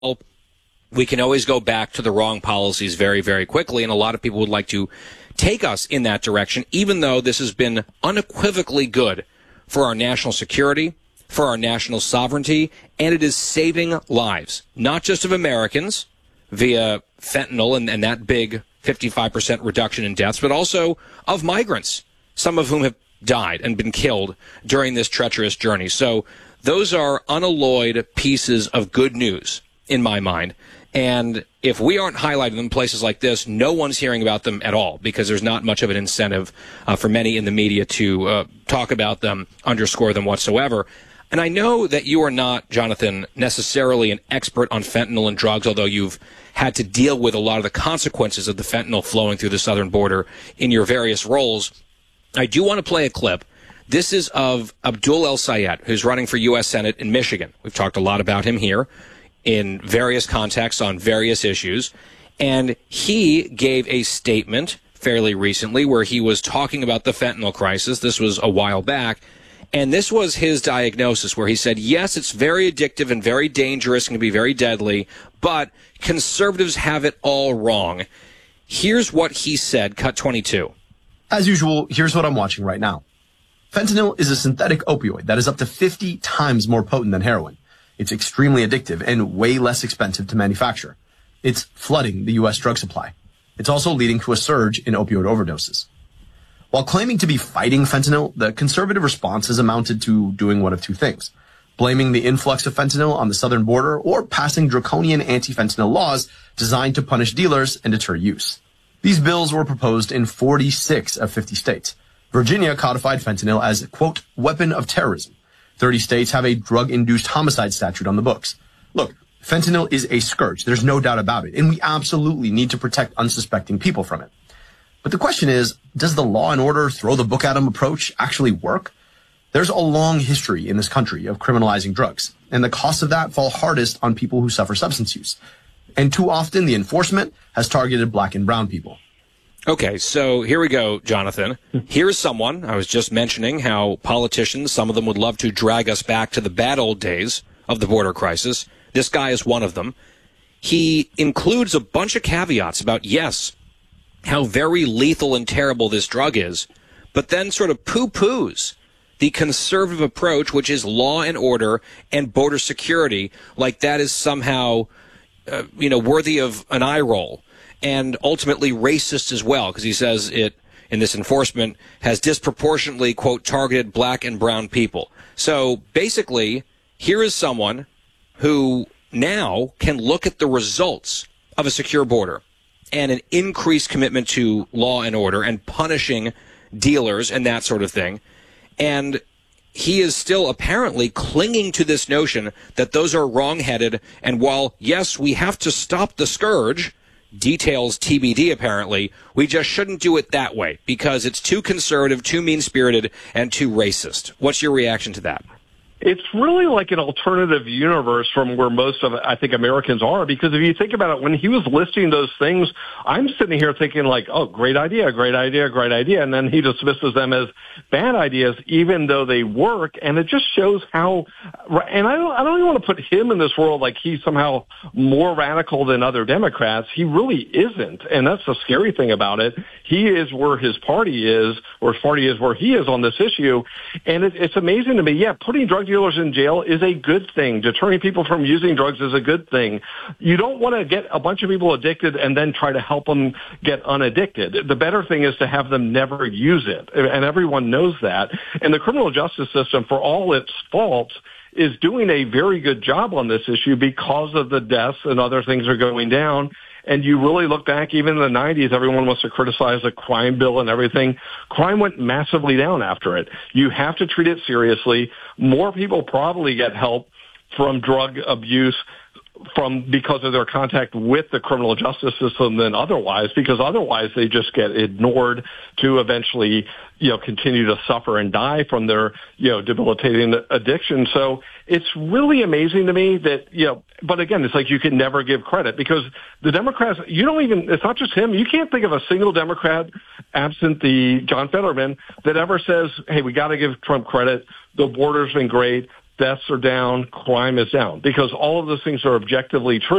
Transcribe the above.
we can always go back to the wrong policies very, very quickly, and a lot of people would like to take us in that direction, even though this has been unequivocally good for our national security, for our national sovereignty, and it is saving lives, not just of Americans via fentanyl and that big 55% reduction in deaths, but also of migrants, some of whom have died and been killed during this treacherous journey. So those are unalloyed pieces of good news in my mind. And if we aren't highlighting them in places like this, no one's hearing about them at all, because there's not much of an incentive for many in the media to talk about them, underscore them whatsoever. And I know that you are not, Jonathan, necessarily an expert on fentanyl and drugs, although you've had to deal with a lot of the consequences of the fentanyl flowing through the southern border in your various roles. I do want to play a clip. This is of Abdul El-Sayed, who's running for U.S. Senate in Michigan. We've talked a lot about him here in various contexts on various issues. And he gave a statement fairly recently where he was talking about the fentanyl crisis. This was a while back. And this was his diagnosis, where he said, yes, it's very addictive and very dangerous and can be very deadly, but conservatives have it all wrong. Here's what he said, cut 22. As usual, here's what I'm watching right now. Fentanyl is a synthetic opioid that is up to 50 times more potent than heroin. It's extremely addictive and way less expensive to manufacture. It's flooding the U.S. drug supply. It's also leading to a surge in opioid overdoses. While claiming to be fighting fentanyl, the conservative response has amounted to doing one of two things: blaming the influx of fentanyl on the southern border, or passing draconian anti-fentanyl laws designed to punish dealers and deter use. These bills were proposed in 46 of 50 states. Virginia codified fentanyl as, quote, weapon of terrorism. 30 states have a drug-induced homicide statute on the books. Look, fentanyl is a scourge. There's no doubt about it. And we absolutely need to protect unsuspecting people from it. But the question is, does the law and order throw the book at 'em approach actually work? There's a long history in this country of criminalizing drugs, and the costs of that fall hardest on people who suffer substance use. And too often, the enforcement has targeted black and brown people. Okay, so here we go, Jonathan. Here's someone, I was just mentioning how politicians, some of them would love to drag us back to the bad old days of the border crisis. This guy is one of them. He includes a bunch of caveats about, yes, how very lethal and terrible this drug is, but then sort of poo-poos the conservative approach, which is law and order and border security, like that is somehow, worthy of an eye roll, and ultimately racist as well, because he says it, in this enforcement, has disproportionately, quote, targeted black and brown people. So basically, here is someone who now can look at the results of a secure border and an increased commitment to law and order and punishing dealers and that sort of thing. And he is still apparently clinging to this notion that those are wrong-headed. And while, yes, we have to stop the scourge, details TBD apparently, we just shouldn't do it that way because it's too conservative, too mean-spirited, and too racist. What's your reaction to that? It's really like an alternative universe from where most of, I think, Americans are, because if you think about it, when he was listing those things, I'm sitting here thinking like, oh, great idea, great idea, great idea. And then he dismisses them as bad ideas, even though they work. And it just shows how, and I don't even want to put him in this world like he's somehow more radical than other Democrats. He really isn't. And that's the scary thing about it. He is where his party is, or his party is where he is on this issue. And it's amazing to me. Yeah, putting drug dealers in jail is a good thing. Deterring people from using drugs is a good thing. You don't want to get a bunch of people addicted and then try to help them get unaddicted. The better thing is to have them never use it. And everyone knows that. And the criminal justice system, for all its faults, is doing a very good job on this issue because of the deaths and other things are going down. And you really look back, even in the 90s, everyone wants to criticize the crime bill and everything. Crime went massively down after it. You have to treat it seriously. More people probably get help from drug abuse because of their contact with the criminal justice system than otherwise, because otherwise they just get ignored to eventually, continue to suffer and die from their, debilitating addiction. So it's really amazing to me that, but again, it's like you can never give credit because the Democrats, it's not just him. You can't think of a single Democrat absent the John Fetterman that ever says, hey, we got to give Trump credit. The border's been great. deaths are down, crime is down, because all of those things are objectively true.